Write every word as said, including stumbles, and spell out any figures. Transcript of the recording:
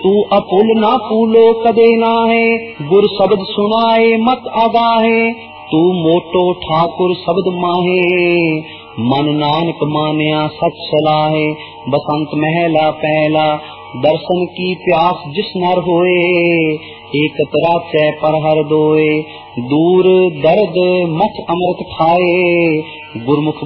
तू अपुल ना पूलो कदे नाहे, गुर शब्द सुनाए मत आगाहे। तू मोटो ठाकुर शब्द माहे, मन नानक मानिया सच सलाहे। बसंत महला पहला, दर्शन की प्यास जिस नर होए। एक तराचै पर हर दोए, दूर दर्द मठ अमृत खाए। गुरमुख